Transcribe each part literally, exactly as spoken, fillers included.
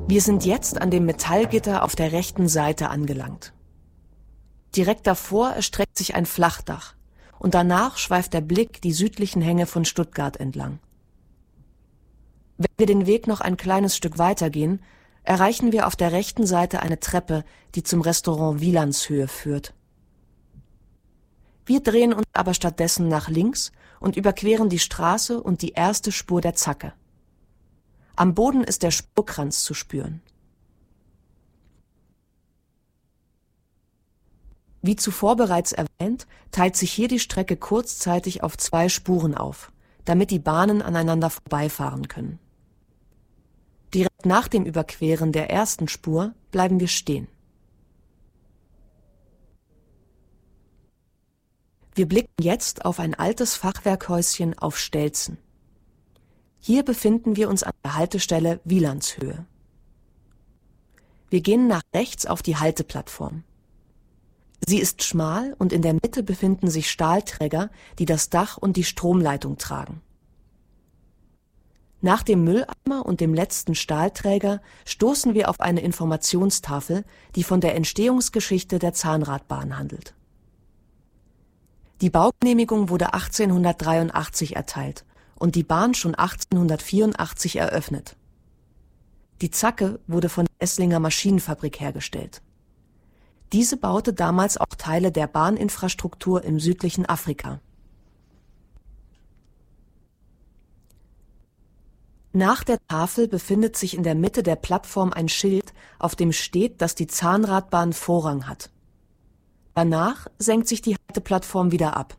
Wir sind jetzt an dem Metallgitter auf der rechten Seite angelangt. Direkt davor erstreckt sich ein Flachdach und danach schweift der Blick die südlichen Hänge von Stuttgart entlang. Wenn wir den Weg noch ein kleines Stück weitergehen, erreichen wir auf der rechten Seite eine Treppe, die zum Restaurant Wielandshöhe führt. Wir drehen uns aber stattdessen nach links und überqueren die Straße und die erste Spur der Zacke. Am Boden ist der Spurkranz zu spüren. Wie zuvor bereits erwähnt, teilt sich hier die Strecke kurzzeitig auf zwei Spuren auf, damit die Bahnen aneinander vorbeifahren können. Direkt nach dem Überqueren der ersten Spur bleiben wir stehen. Wir blicken jetzt auf ein altes Fachwerkhäuschen auf Stelzen. Hier befinden wir uns an der Haltestelle Wielandshöhe. Wir gehen nach rechts auf die Halteplattform. Sie ist schmal und in der Mitte befinden sich Stahlträger, die das Dach und die Stromleitung tragen. Nach dem Mülleimer und dem letzten Stahlträger stoßen wir auf eine Informationstafel, die von der Entstehungsgeschichte der Zahnradbahn handelt. Die Baugenehmigung wurde achtzehnhundertdreiundachtzig erteilt und die Bahn schon achtzehnhundertvierundachtzig eröffnet. Die Zacke wurde von der Esslinger Maschinenfabrik hergestellt. Diese baute damals auch Teile der Bahninfrastruktur im südlichen Afrika. Nach der Tafel befindet sich in der Mitte der Plattform ein Schild, auf dem steht, dass die Zahnradbahn Vorrang hat. Danach senkt sich die Halteplattform wieder ab.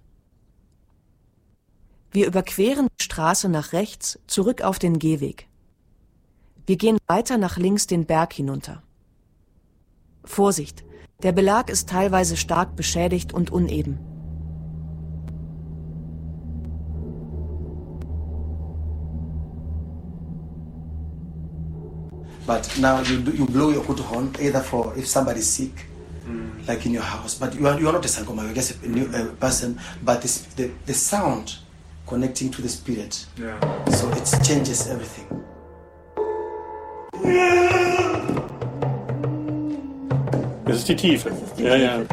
Wir überqueren die Straße nach rechts, zurück auf den Gehweg. Wir gehen weiter nach links den Berg hinunter. Vorsicht, der Belag ist teilweise stark beschädigt und uneben. But now you do, you blow your kutu horn either for if somebody's sick, mm. like in your house. But you are you are not a sangoma, you're just a new uh, person. But this, the the sound connecting to the spirit, yeah. So it changes everything. Das ist die Tiefe. Das ist die ja, Tiefe.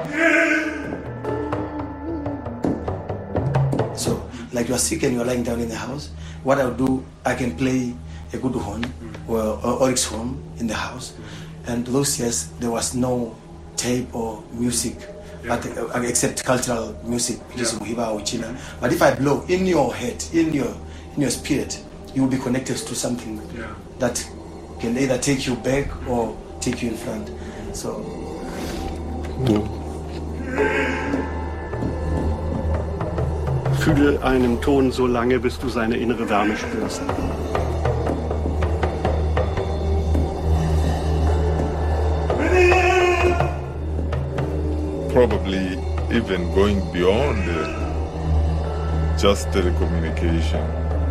Ja. So, like you are sick and you are lying down in the house. What I'll do, I can play a good horn or, or oryx horn in the house. And those years there was no tape or music, yeah. but uh, except cultural music, yeah. Muhiba or China. But if I blow in your head, in your in your spirit, you will be connected to something, yeah. that can either take you back or take you in front. So. Ja. Fühle einen Ton so lange, bis du seine innere Wärme spürst. Probably even going beyond uh, just telecommunication.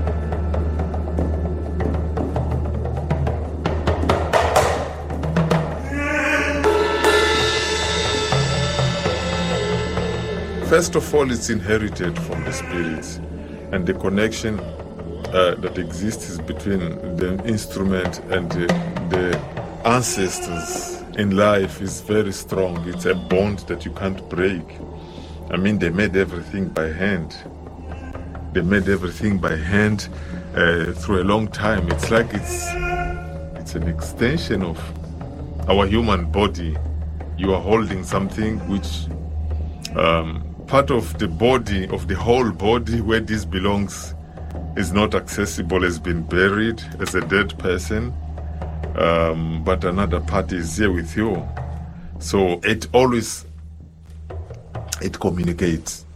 First of all, it's inherited from the spirits, and the connection uh, that exists between the instrument and the, the ancestors in life is very strong. It's a bond that you can't break. I mean, they made everything by hand. They made everything by hand uh, through a long time. It's like it's it's an extension of our human body. You are holding something which um, part of the body, of the whole body where this belongs is not accessible, has been buried as a dead person. Um, but another part is here with you. So it always, it communicates.